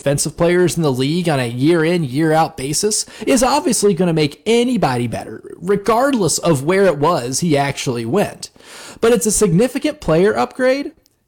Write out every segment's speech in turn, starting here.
defensive players in the league on a year in, year out basis is obviously going to make anybody better, regardless of where it was he actually went. But it's a significant player upgrade.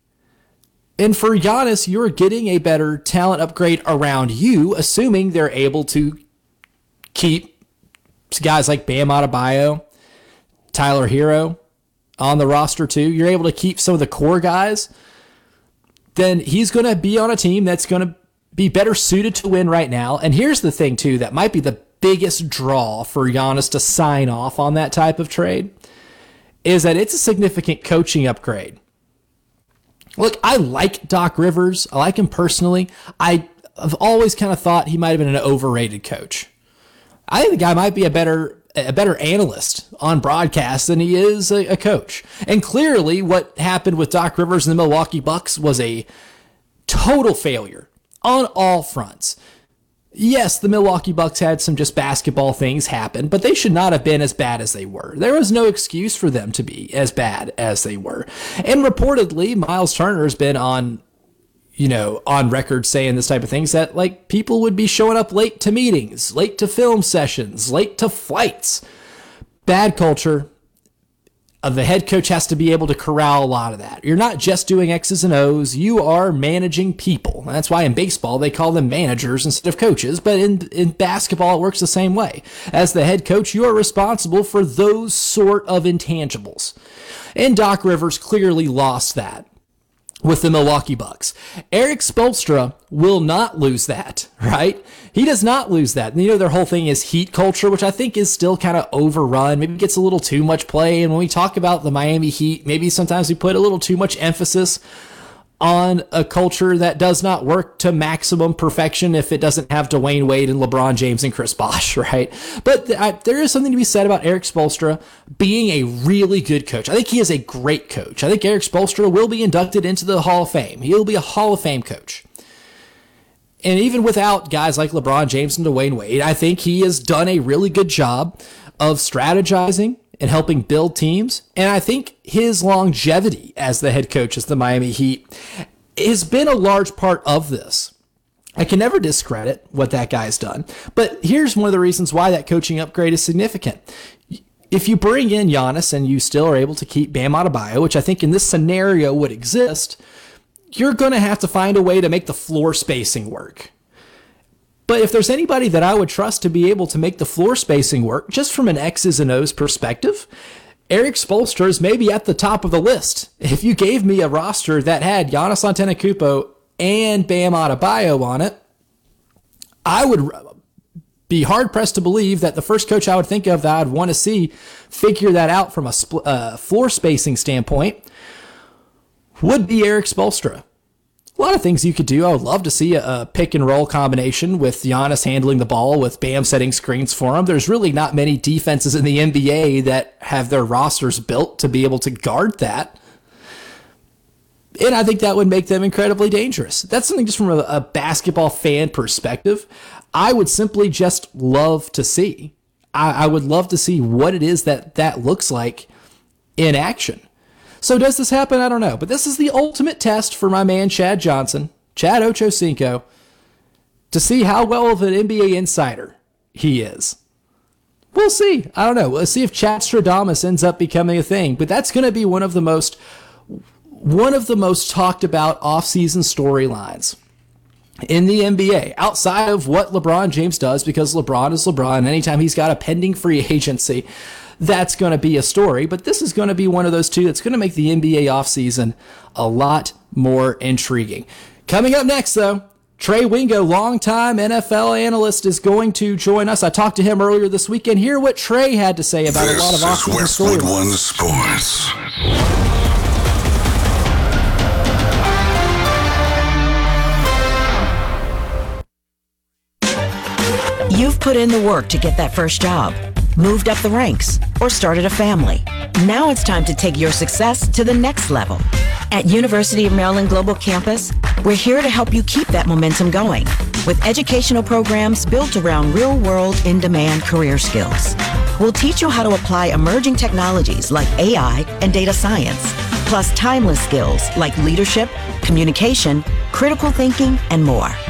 And for Giannis, you're getting a better talent upgrade around you, assuming they're able to keep guys like Bam Adebayo, Tyler Hero on the roster too. You're able to keep some of the core guys. Then he's going to be on a team that's going to be better suited to win right now. And here's the thing too, that might be the biggest draw for Giannis to sign off on that type of trade, is that it's a significant coaching upgrade. Look, I like Doc Rivers. I like him personally. I've always kind of thought he might have been an overrated coach. I think the guy might be a better analyst on broadcast than he is a coach. And clearly what happened with Doc Rivers and the Milwaukee Bucks was a total failure on all fronts. Yes, the Milwaukee Bucks had some just basketball things happen, but they should not have been as bad as they were. There was no excuse for them to be as bad as they were. And reportedly, Miles Turner has been on record saying this type of things, that like people would be showing up late to meetings, late to film sessions, late to flights. Bad culture. The head coach has to be able to corral a lot of that. You're not just doing X's and O's. You are managing people. That's why in baseball, they call them managers instead of coaches. But in basketball, it works the same way. As the head coach, you are responsible for those sort of intangibles. And Doc Rivers clearly lost that with the Milwaukee Bucks. Erik Spoelstra will not lose that, right? He does not lose that. And their whole thing is heat culture, which I think is still kind of overrun. Maybe gets a little too much play. And when we talk about the Miami Heat, maybe sometimes we put a little too much emphasis on a culture that does not work to maximum perfection if it doesn't have Dwayne Wade and LeBron James and Chris Bosh, right? But there is something to be said about Erik Spoelstra being a really good coach. I think he is a great coach. I think Erik Spoelstra will be inducted into the Hall of Fame. He'll be a Hall of Fame coach. And even without guys like LeBron James and Dwayne Wade, I think he has done a really good job of strategizing and helping build teams. And I think his longevity as the head coach of the Miami Heat has been a large part of this. I can never discredit what that guy's done. But here's one of the reasons why that coaching upgrade is significant. If you bring in Giannis and you still are able to keep Bam Adebayo, which I think in this scenario would exist, you're going to have to find a way to make the floor spacing work. But if there's anybody that I would trust to be able to make the floor spacing work, just from an X's and O's perspective, Erik Spoelstra is maybe at the top of the list. If you gave me a roster that had Giannis Antetokounmpo and Bam Adebayo on it, I would be hard-pressed to believe that the first coach I would think of that I'd want to see figure that out from a floor spacing standpoint would be Erik Spoelstra. A lot of things you could do. I would love to see a pick and roll combination with Giannis handling the ball, with Bam setting screens for him. There's really not many defenses in the NBA that have their rosters built to be able to guard that. And I think that would make them incredibly dangerous. That's something just from a basketball fan perspective, I would simply just love to see. I would love to see what it is that looks like in action. So does this happen? I don't know. But this is the ultimate test for my man Chad Johnson, Chad Ochocinco, to see how well of an NBA insider he is. We'll see. I don't know. We'll see if Chad Stradamus ends up becoming a thing. But that's going to be one of the most talked about offseason storylines in the NBA, outside of what LeBron James does, because LeBron is LeBron. Anytime he's got a pending free agency, that's going to be a story. But this is going to be one of those two that's going to make the NBA offseason a lot more intriguing. Coming up next, though, Trey Wingo, longtime NFL analyst, is going to join us. I talked to him earlier this weekend. Hear what Trey had to say about a lot of offseason storylines. Westwood One Sports. You've put in the work to get that first job, moved up the ranks, or started a family. Now it's time to take your success to the next level. At University of Maryland Global Campus, we're here to help you keep that momentum going with educational programs built around real-world, in-demand career skills. We'll teach you how to apply emerging technologies like AI and data science, plus timeless skills like leadership, communication, critical thinking, and more.